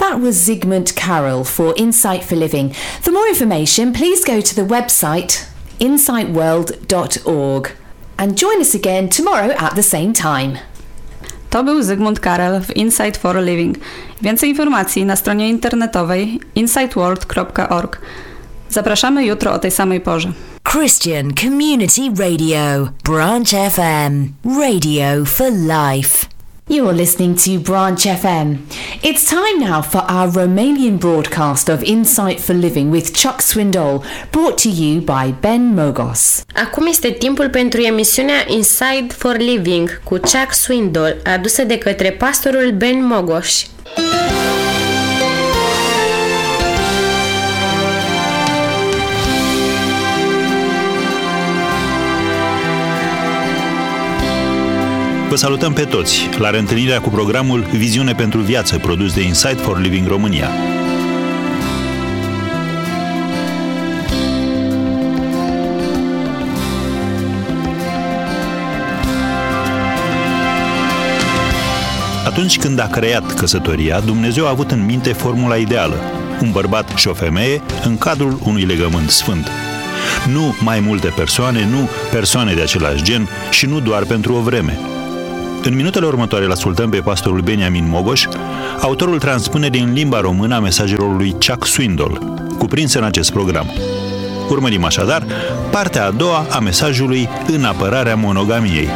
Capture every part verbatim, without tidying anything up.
That was Zygmunt Carroll for Insight for Living. For more information, please go to the website insight world dot org and join us again tomorrow at the same time. To był Zygmunt Karel w Insight for a Living. Więcej informacji na stronie internetowej insight world dot org. Zapraszamy jutro o tej samej porze. Christian Community Radio, Branch F M, radio for life. You're listening to Branch F M. It's time now for our Romanian broadcast of Insight for Living with Chuck Swindoll, brought to you by Ben Mogos. Acum este timpul pentru emisiunea Insight for Living cu Chuck Swindoll, adusă de către pastorul Ben Mogos. Vă salutăm pe toți la reîntâlnirea cu programul Viziune pentru Viață, produs de Insight for Living România. Atunci când a creat căsătoria, Dumnezeu a avut în minte formula ideală: un bărbat și o femeie în cadrul unui legământ sfânt. Nu mai multe persoane, nu persoane de același gen și nu doar pentru o vreme. În minutele următoare îl ascultăm pe pastorul Beniamin Mogos, autorul transpunerii în limba română a mesajelor lui Chuck Swindoll, cuprinse în acest program. Urmărim așadar partea a doua a mesajului în apărarea monogamiei.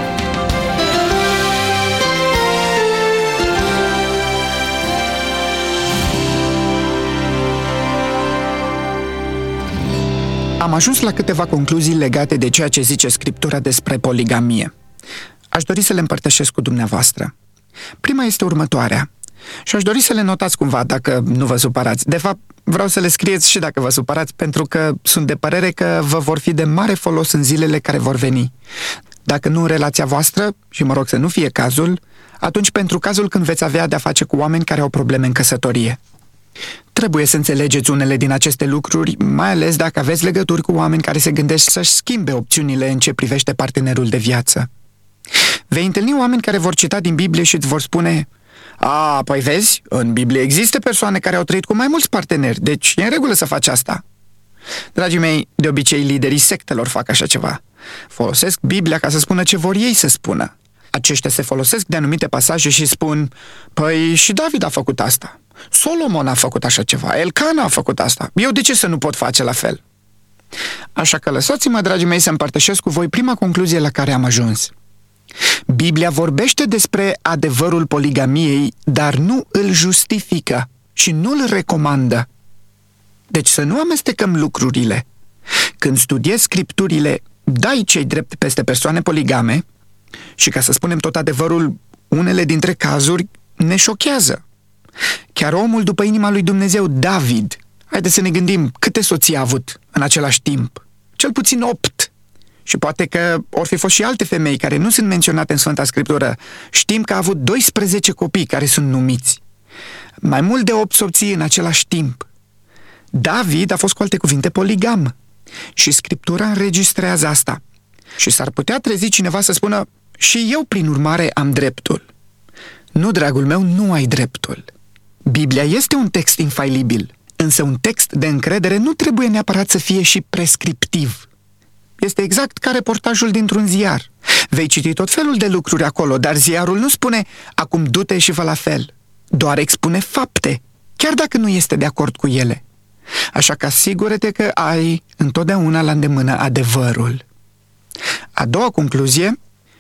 Am ajuns la câteva concluzii legate de ceea ce zice Scriptura despre poligamie. Aș dori să le împărtășesc cu dumneavoastră. Prima este următoarea și aș dori să le notați cumva dacă nu vă supărați. De fapt, vreau să le scrieți și dacă vă supărați, pentru că sunt de părere că vă vor fi de mare folos în zilele care vor veni. Dacă nu în relația voastră, și mă rog să nu fie cazul, atunci pentru cazul când veți avea de-a face cu oameni care au probleme în căsătorie. Trebuie să înțelegeți unele din aceste lucruri, mai ales dacă aveți legături cu oameni care se gândesc să-și schimbe opțiunile în ce privește partenerul de viață. Vei întâlni oameni care vor cita din Biblie și îți vor spune: a, păi vezi, în Biblie există persoane care au trăit cu mai mulți parteneri, deci e în regulă să faci asta. Dragii mei, de obicei liderii sectelor fac așa ceva. Folosesc Biblia ca să spună ce vor ei să spună. Aceștia se folosesc de anumite pasaje și spun: păi și David a făcut asta, Solomon a făcut așa ceva, Elcana a făcut asta, eu de ce să nu pot face la fel? Așa că lăsați-mă, dragii mei, să împărtășesc cu voi prima concluzie la care am ajuns. Biblia vorbește despre adevărul poligamiei, dar nu îl justifică și nu îl recomandă. Deci să nu amestecăm lucrurile. Când studiezi Scripturile, dai cei drept peste persoane poligame și, ca să spunem tot adevărul, unele dintre cazuri ne șochează. Chiar omul după inima lui Dumnezeu, David, haideți să ne gândim câte soții a avut în același timp. Cel puțin opt. Și poate că or fi fost și alte femei care nu sunt menționate în Sfânta Scriptură. Știm că a avut doisprezece copii care sunt numiți. Mai mult de opt soții în același timp. David a fost, cu alte cuvinte, poligam. Și Scriptura înregistrează asta. Și s-ar putea trezi cineva să spună: și eu, prin urmare, am dreptul. Nu, dragul meu, nu ai dreptul. Biblia este un text infailibil, însă un text de încredere nu trebuie neapărat să fie și prescriptiv. Este exact ca reportajul dintr-un ziar. Vei citi tot felul de lucruri acolo, dar ziarul nu spune: acum du-te și fă la fel. Doar expune fapte, chiar dacă nu este de acord cu ele. Așa că asigură-te că ai întotdeauna la îndemână adevărul. A doua concluzie: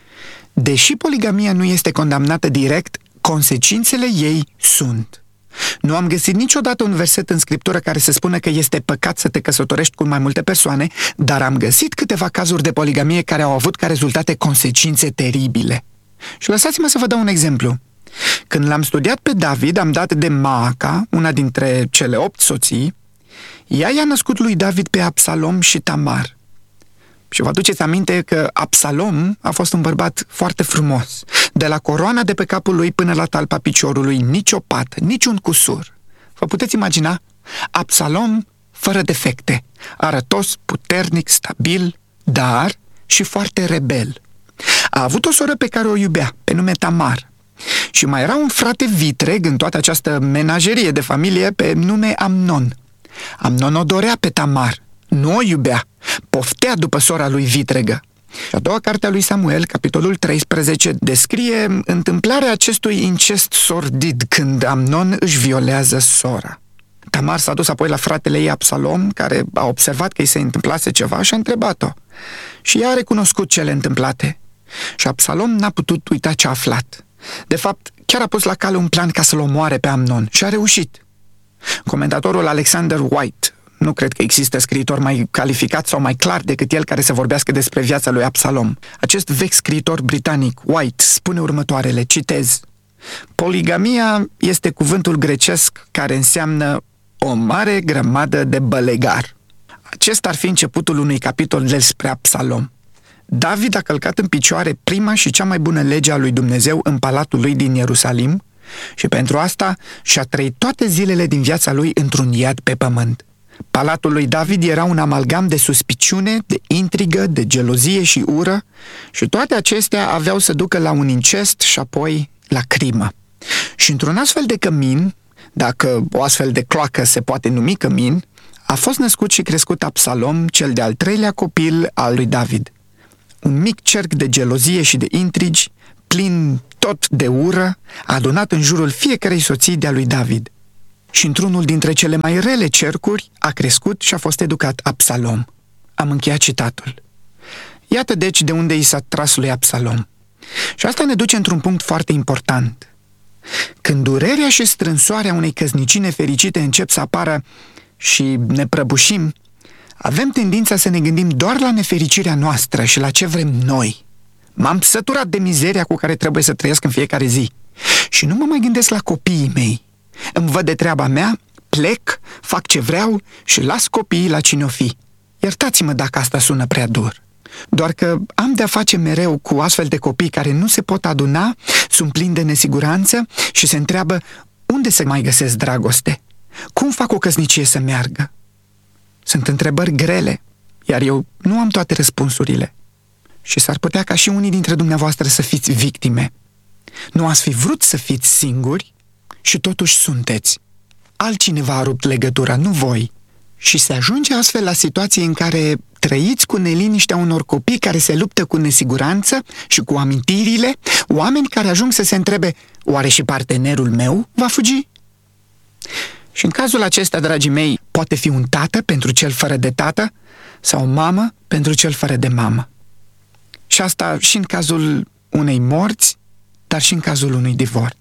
deși poligamia nu este condamnată direct, consecințele ei sunt. Nu am găsit niciodată un verset în Scriptură care să spună că este păcat să te căsătorești cu mai multe persoane, dar am găsit câteva cazuri de poligamie care au avut ca rezultate consecințe teribile. Și lăsați-mă să vă dau un exemplu. Când l-am studiat pe David, am dat de Maaca, una dintre cele opt soții. Ea i-a născut lui David pe Absalom și Tamar. Și vă aduceți aminte că Absalom a fost un bărbat foarte frumos. De la coroana de pe capul lui până la talpa piciorului, nici o pată, niciun cusur. Vă puteți imagina? Absalom fără defecte, arătos, puternic, stabil, dar și foarte rebel. A avut o soră pe care o iubea, pe nume Tamar. Și mai era un frate vitreg în toată această menagerie de familie pe nume Amnon. Amnon o dorea pe Tamar, nu o iubea, poftea după sora lui vitregă. Și a doua carte a lui Samuel, capitolul treisprezece, descrie întâmplarea acestui incest sordid când Amnon își violează sora. Tamar s-a dus apoi la fratele ei Absalom, care a observat că îi se întâmplase ceva și a întrebat-o. Și ea a recunoscut cele întâmplate. Și Absalom n-a putut uita ce a aflat. De fapt, chiar a pus la cale un plan ca să-l omoare pe Amnon și a reușit. Comentatorul Alexander White, nu cred că există scriitor mai calificat sau mai clar decât el care să vorbească despre viața lui Absalom. Acest vechi scriitor britanic, White, spune următoarele, citez: poligamia este cuvântul grecesc care înseamnă o mare grămadă de bălegar. Acesta ar fi începutul unui capitol despre Absalom. David a călcat în picioare prima și cea mai bună lege a lui Dumnezeu în palatul lui din Ierusalim și pentru asta și-a trăit toate zilele din viața lui într-un iad pe pământ. Palatul lui David era un amalgam de suspiciune, de intrigă, de gelozie și ură și toate acestea aveau să ducă la un incest și apoi la crimă. Și într-un astfel de cămin, dacă o astfel de cloacă se poate numi cămin, a fost născut și crescut Absalom, cel de-al treilea copil al lui David. Un mic cerc de gelozie și de intrigi, plin tot de ură, a adunat în jurul fiecărei soții de-a lui David. Și într-unul dintre cele mai rele cercuri a crescut și a fost educat Absalom. Am încheiat citatul. Iată deci de unde i s-a tras lui Absalom. Și asta ne duce într-un punct foarte important. Când durerea și strânsoarea unei căsnicii nefericite încep să apară și ne prăbușim, avem tendința să ne gândim doar la nefericirea noastră și la ce vrem noi. M-am săturat de mizeria cu care trebuie să trăiesc în fiecare zi și nu mă mai gândesc la copiii mei. Îmi văd de treaba mea, plec, fac ce vreau și las copiii la cine o fi. Iertați-mă dacă asta sună prea dur. Doar că am de-a face mereu cu astfel de copii care nu se pot aduna, sunt plini de nesiguranță și se întreabă unde să mai găsesc dragoste? Cum fac o căsnicie să meargă? Sunt întrebări grele, iar eu nu am toate răspunsurile. Și s-ar putea ca și unii dintre dumneavoastră să fiți victime. Nu ați fi vrut să fiți singuri și totuși sunteți. Altcineva a rupt legătura, nu voi. Și se ajunge astfel la situații în care trăiți cu neliniștea unor copii care se luptă cu nesiguranță și cu amintirile, oameni care ajung să se întrebe, oare și partenerul meu va fugi? Și în cazul acesta, dragii mei, poate fi un tată pentru cel fără de tată sau o mamă pentru cel fără de mamă. Și asta și în cazul unei morți, dar și în cazul unui divorț.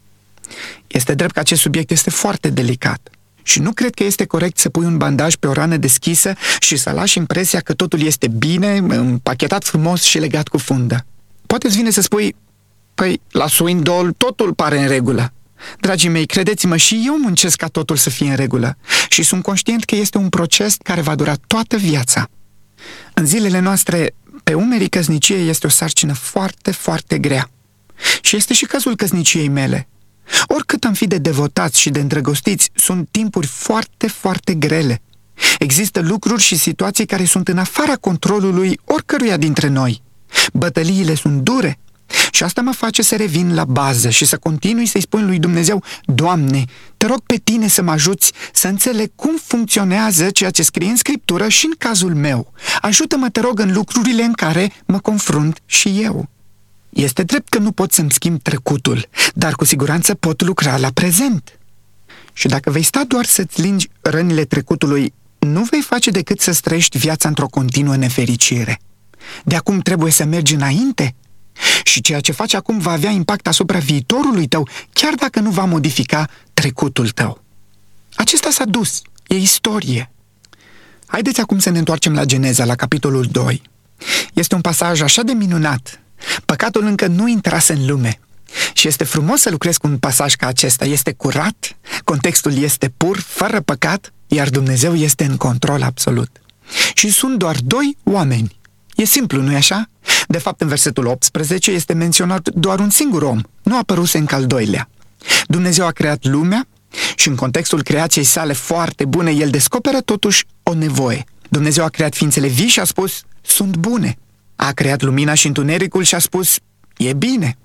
Este drept că acest subiect este foarte delicat și nu cred că este corect să pui un bandaj pe o rană deschisă și să lași impresia că totul este bine, împachetat frumos și legat cu fundă. Poate îți vine să spui, păi, la Swindoll totul pare în regulă. Dragii mei, credeți-mă, și eu muncesc ca totul să fie în regulă și sunt conștient că este un proces care va dura toată viața. În zilele noastre, pe umerii căsniciei este o sarcină foarte, foarte grea. Și este și cazul căsniciei mele. Oricât am fi de devotați și de îndrăgostiți, sunt timpuri foarte, foarte grele. Există lucruri și situații care sunt în afara controlului oricăruia dintre noi. Bătăliile sunt dure și asta mă face să revin la bază și să continui să-i spun lui Dumnezeu, Doamne, te rog pe Tine să mă ajuți să înțeleg cum funcționează ceea ce scrie în Scriptură și în cazul meu. Ajută-mă, te rog, în lucrurile în care mă confrunt și eu. Este drept că nu pot să-mi schimb trecutul, dar cu siguranță pot lucra la prezent. Și dacă vei sta doar să-ți lingi rănile trecutului, nu vei face decât să trăiești viața într-o continuă nefericire. De acum trebuie să mergi înainte și ceea ce faci acum va avea impact asupra viitorului tău, chiar dacă nu va modifica trecutul tău. Acesta s-a dus, e istorie. Haideți acum să ne întoarcem la Geneza, la capitolul doi. Este un pasaj așa de minunat. Păcatul încă nu intrase în lume și este frumos să lucrezi cu un pasaj ca acesta. Este curat, contextul este pur, fără păcat, iar Dumnezeu este în control absolut. Și sunt doar doi oameni. E simplu, nu-i așa? De fapt, în versetul optsprezece este menționat doar un singur om, nu apăruse încă al doilea. Dumnezeu a creat lumea și în contextul creației sale foarte bune, El descoperă totuși o nevoie. Dumnezeu a creat ființele vii și a spus, sunt bune. A creat lumina și întunericul și a spus, e bine.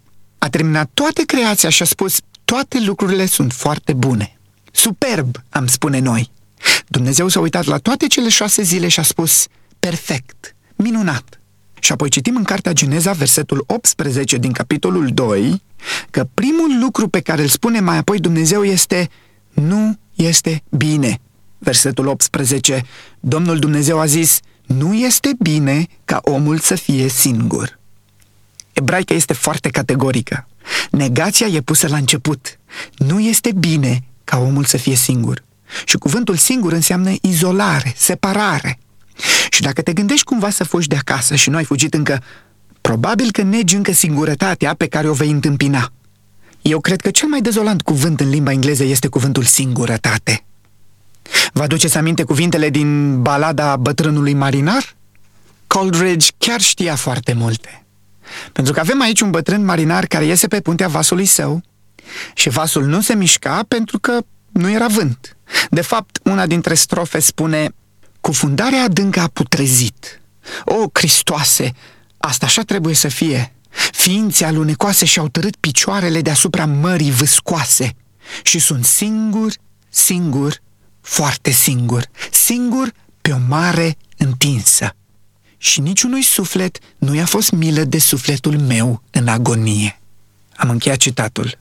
A terminat toată creația și a spus: toate lucrurile sunt foarte bune. Superb, am spune noi. Dumnezeu s-a uitat la toate cele șase zile și a spus: perfect, minunat. Și apoi citim în cartea Geneza, versetul optsprezece din capitolul doi, că primul lucru pe care îl spune mai apoi Dumnezeu este: nu este bine. Versetul optsprezece, Domnul Dumnezeu a zis: nu este bine ca omul să fie singur. Ebraica este foarte categorică. Negația e pusă la început. Nu este bine ca omul să fie singur. Și cuvântul singur înseamnă izolare, separare. Și dacă te gândești cumva să fugi de acasă și nu ai fugit încă, probabil că negi încă singurătatea pe care o vei întâmpina. Eu cred că cel mai dezolant cuvânt în limba engleză este cuvântul singurătate. Vă aduceți aminte cuvintele din balada Bătrânului Marinar? Coleridge chiar știa foarte multe. Pentru că avem aici un bătrân marinar care iese pe puntea vasului său și vasul nu se mișca pentru că nu era vânt. De fapt, una dintre strofe spune: cufundarea adâncă a putrezit. O, Cristoase, asta așa trebuie să fie. Ființe alunecoase și-au târât picioarele deasupra mării vâscoase și sunt singur, singur, foarte singur, singur pe o mare întinsă. Și niciunui suflet nu i-a fost milă de sufletul meu în agonie. Am încheiat citatul.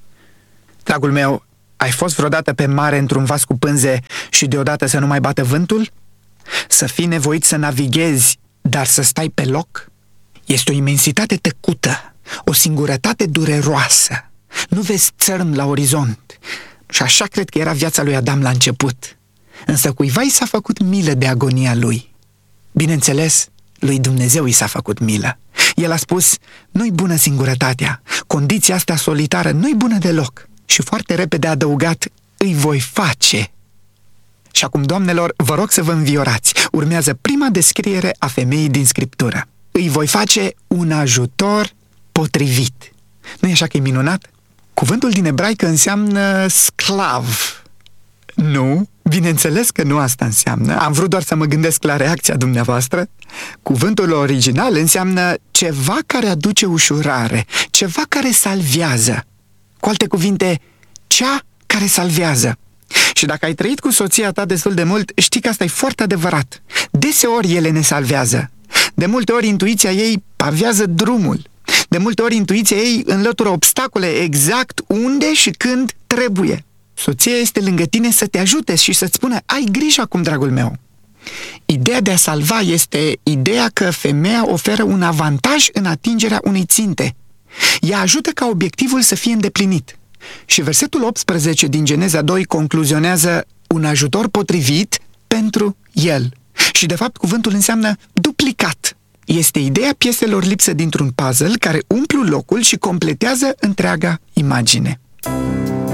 Dragul meu, ai fost vreodată pe mare într-un vas cu pânze și deodată să nu mai bată vântul? Să fii nevoit să navighezi, dar să stai pe loc? Este o imensitate tăcută, o singurătate dureroasă. Nu vezi țărm la orizont. Și așa cred că era viața lui Adam la început. Însă cuiva i s-a făcut milă de agonia lui. Bineînțeles, lui Dumnezeu i s-a făcut milă. El a spus: nu-i bună singurătatea, condiția asta solitară nu-i bună deloc. Și foarte repede a adăugat: îi voi face. Și acum, doamnelor, vă rog să vă înviorați. Urmează prima descriere a femeii din Scriptură. Îi voi face un ajutor potrivit. Nu-i așa că e minunat? Cuvântul din ebraică înseamnă sclav. Nu, bineînțeles că nu asta înseamnă. Am vrut doar să mă gândesc la reacția dumneavoastră. Cuvântul original înseamnă ceva care aduce ușurare, ceva care salvează. Cu alte cuvinte, cea care salvează. Și dacă ai trăit cu soția ta destul de mult, știi că asta e foarte adevărat. Deseori ele ne salvează. De multe ori intuiția ei pavează drumul. De multe ori intuiția ei înlătură obstacole exact unde și când trebuie. Soția este lângă tine să te ajute și să-ți spună: ai grijă acum, dragul meu. Ideea de a salva este ideea că femeia oferă un avantaj în atingerea unei ținte. Ea ajută ca obiectivul să fie îndeplinit. Și versetul optsprezece din Geneza doi concluzionează: un ajutor potrivit pentru el. Și de fapt cuvântul înseamnă duplicat. Este ideea pieselor lipsă dintr-un puzzle care umplu locul și completează întreaga imagine.